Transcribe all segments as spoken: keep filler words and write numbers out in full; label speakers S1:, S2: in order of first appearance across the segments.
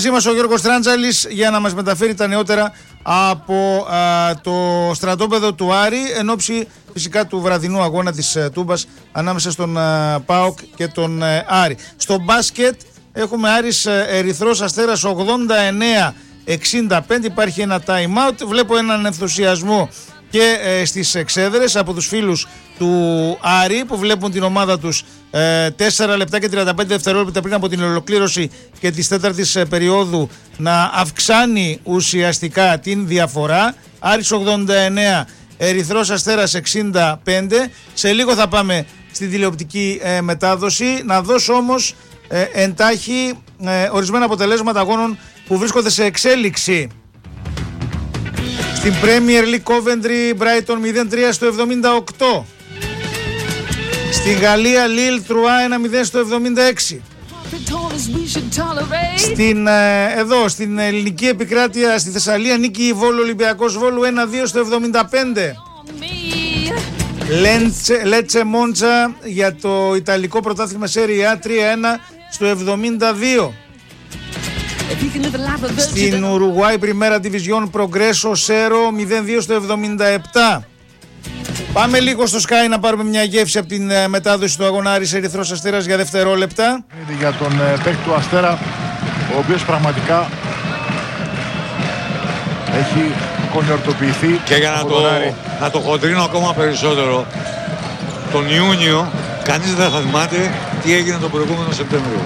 S1: Μαζί μας ο Γιώργος Τράντζαλης για να μας μεταφέρει τα νεότερα από α, το στρατόπεδο του Άρη εν ώψη φυσικά του βραδινού αγώνα της uh, Τούμπας ανάμεσα στον uh, ΠΑΟΚ και τον uh, Άρη. Στο μπάσκετ έχουμε Άρης uh, Ερυθρός Αστέρας ογδόντα εννέα εξήντα πέντε, υπάρχει ένα time out, βλέπω έναν ενθουσιασμό και ε, στις εξέδρες από τους φίλους του Άρη που βλέπουν την ομάδα τους ε, τέσσερα λεπτά και τριάντα πέντε δευτερόλεπτα πριν από την ολοκλήρωση και της τέταρτης ε, περίοδου να αυξάνει ουσιαστικά την διαφορά. Άρης ογδόντα εννέα, Ερυθρός Αστέρας εξήντα πέντε. Σε λίγο θα πάμε στη τηλεοπτική ε, μετάδοση. Να δώσω όμως ε, εντάχει ε, ορισμένα αποτελέσματα αγώνων που βρίσκονται σε εξέλιξη. Στην Premier League Coventry Brighton μηδέν τρία στο εβδομήντα οκτώ. Στην Γαλλία Lille Troyes ένα μηδέν στο εβδομήντα έξι. Στην, εδώ στην ελληνική επικράτεια στη Θεσσαλία νίκη Βόλου Ολυμπιακός Βόλου ένα δύο στο εβδομήντα πέντε. Λέτσε Μόντσα για το Ιταλικό πρωτάθλημα Serie A τρία ένα στο εβδομήντα δύο. Στην Ουρουγουάη Πριμέρα Division Progreso Σέρο μηδέν δύο στο εβδομήντα επτά. Πάμε λίγο στο Sky να πάρουμε μια γεύση από την uh, μετάδοση του αγώνα Άρης Ερυθρός Αστέρας για δευτερόλεπτα.
S2: Για τον uh, παίκτη του Αστέρα, ο οποίος πραγματικά έχει κονιορτοποιηθεί.
S3: Και για να το, να το χοντρίνω ακόμα περισσότερο, τον Ιούνιο κανείς δεν θα θυμάται τι έγινε τον προηγούμενο Σεπτέμβριο.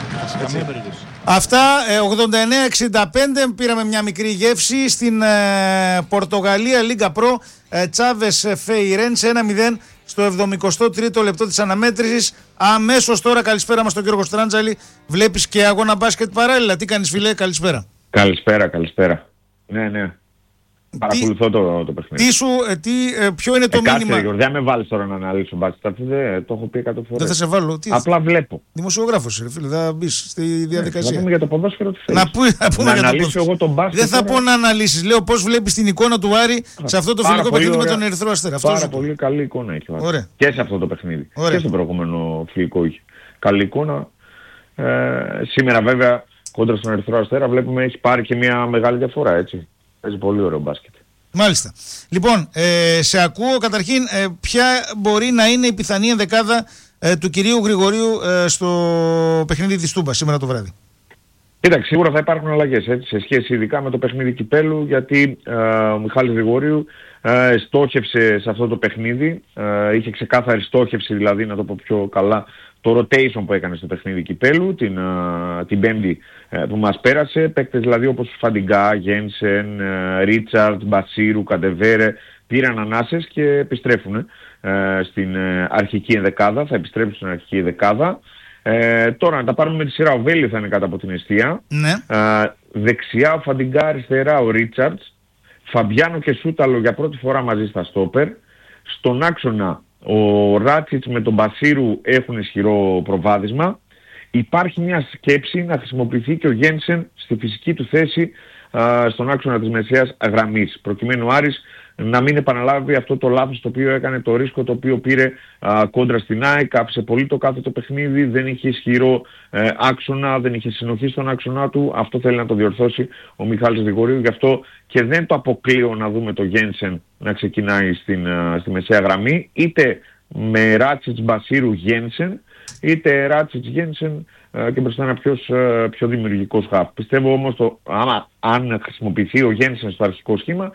S1: Αυτά ογδόντα εννέα εξήντα πέντε, πήραμε μια μικρή γεύση. Στην ε, Πορτογαλία Λίγκα Pro ε, Τσάβες Φεϊρένσε ένα μηδέν στο εβδομηκοστό τρίτο λεπτό της αναμέτρησης. Αμέσως τώρα καλησπέρα μας τον Γιώργο Στράντζαλη. Βλέπεις και αγώνα μπάσκετ παράλληλα. Τι κάνεις φίλε, καλησπέρα.
S4: Καλησπέρα, καλησπέρα. Ναι, ναι. Παρακολουθώ το, το παιχνίδι.
S1: Τι σου, ε, τι, ε, ποιο είναι το
S4: ε,
S1: μήνυμα.
S4: Κάτσε, δεν με βάλεις τώρα να αναλύσω μπάσκετ. Δεν το έχω πει εκατό φορές.
S1: Δεν θα σε βάλω. Τι,
S4: απλά βλέπω.
S1: Δημοσιογράφος, ρε φίλε, θα μπεις στη διαδικασία.
S4: Να πούμε για το ποδόσφαιρο τι θέλεις.
S1: Να, που, να πούμε
S4: να
S1: για
S4: αναλύσω το εγώ τον μπάσκετ.
S1: Δεν θα
S4: τώρα...
S1: πω να αναλύσεις. Λέω πώς βλέπεις την εικόνα του Άρη σε αυτό το φιλικό παιχνίδι με τον Ερυθρό Αστέρα.
S4: Πάρα αυτό πολύ καλή εικόνα έχει ο
S1: Άρης.
S4: Και σε αυτό το παιχνίδι. Ωραία. Και στο προηγούμενο φιλικό είχε. Καλή εικόνα. Ε, σήμερα βέβαια κόντρα στον Ερυθρό Αστέρα βλέπουμε έχει πάρει και μια μεγάλη διαφορά. Έτσι. Παίζει πολύ ωραίο μπάσκετ.
S1: Μάλιστα. Λοιπόν, ε, σε ακούω καταρχήν ε, ποια μπορεί να είναι η πιθανή ενδεκάδα ε, του κυρίου Γρηγορίου ε, στο παιχνίδι της Τούμπας σήμερα το βράδυ.
S4: Κοίταξε, σίγουρα θα υπάρχουν αλλαγές έτσι, σε σχέση ειδικά με το παιχνίδι κυπέλου, γιατί ε, ο Μιχάλης Γρηγορίου ε, στόχευσε σε αυτό το παιχνίδι, ε, είχε ξεκάθαρη στόχευση, δηλαδή να το πω πιο καλά, το rotation που έκανε στο παιχνίδι κυπέλου την, uh, την Πέμπτη uh, που μας πέρασε. Παίκτες δηλαδή όπως Φαντιγκά, Γένσεν, Ρίτσαρντ, Μπασίρου, Καντεβέρε πήραν ανάσες και επιστρέφουν uh, στην uh, αρχική ενδεκάδα, θα επιστρέψουν στην αρχική ενδεκάδα. Uh, τώρα να τα πάρουμε με τη σειρά, ο Βέλη θα είναι κάτω από την εστία.
S1: Ναι.
S4: Uh, δεξιά ο Φαντιγκά, αριστερά ο Ρίτσαρντ, Φαμπιάνο και Σούταλο για πρώτη φορά μαζί στα στόπερ. Στον άξονα ο Ράτσιτς με τον Μπασίρου έχουν ισχυρό προβάδισμα. Υπάρχει μια σκέψη να χρησιμοποιηθεί και ο Γένσεν στη φυσική του θέση α, στον άξονα της μεσαίας γραμμής, προκειμένου ο Άρης να μην επαναλάβει αυτό το λάθος το οποίο έκανε, το ρίσκο το οποίο πήρε α, κόντρα στην ΑΕΚ, άφησε πολύ το κάθε το παιχνίδι, δεν είχε ισχυρό ε, άξονα, δεν είχε συνοχή στον άξονά του. Αυτό θέλει να το διορθώσει ο Μιχάλης Γρηγορίου, γι' αυτό και δεν το αποκλείω να δούμε το Γένσεν να ξεκινάει στην, α, στη μεσαία γραμμή, είτε με Ράτσιτς Μπασίρου Γένσεν, είτε Ράτσιτς Γένσεν και μπροστά ένα πιο, πιο δημιουργικός χαφ. Πιστεύω όμως το, άμα, αν χρησιμοποιηθεί ο Γένσεν στο αρχικό σχήμα,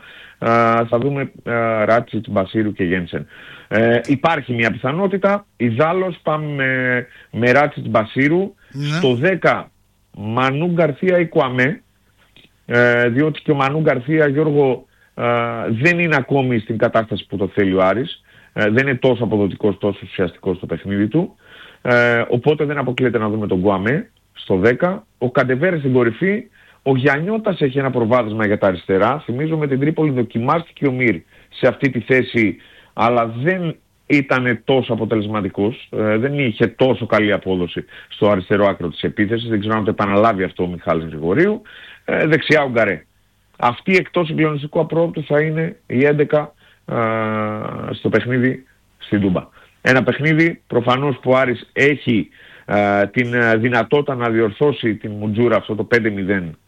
S4: θα δούμε Ράτσιτς, Μπασίρου και Γένσεν. Ε, υπάρχει μια πιθανότητα, ιδάλλως πάμε με, με Ράτσιτς Μπασίρου, ναι. Στο δέκα Μανού Γκαρθία ή Κουαμέ, ε, διότι και ο Μανού Γκαρθία, Γιώργο, ε, δεν είναι ακόμη στην κατάσταση που το θέλει ο Άρης, ε, δεν είναι τόσο αποδοτικός, τόσο ουσιαστικός στο παιχνίδι του. Ε, οπότε δεν αποκλείεται να δούμε τον Γκουαμέ στο δέκα. Ο Καντεβέρε στην κορυφή. Ο Γιαννιώτας έχει ένα προβάδισμα για τα αριστερά. Θυμίζω με την Τρίπολη δοκιμάστηκε ο Μύρ σε αυτή τη θέση, αλλά δεν ήταν τόσο αποτελεσματικός. Ε, δεν είχε τόσο καλή απόδοση στο αριστερό άκρο της επίθεσης. Δεν ξέρω αν το επαναλάβει αυτό ο Μιχάλης Γρηγορίου. Ε, δεξιά ο Γκαρέ. Αυτή εκτός συγκλονιστικού απρόπτου θα είναι η έντεκα ε, στο παιχνίδι στην Τούμπα. Ένα παιχνίδι προφανώς που ο Άρης έχει uh, την uh, δυνατότητα να διορθώσει την Μουτζούρα αυτό το πέντε μηδέν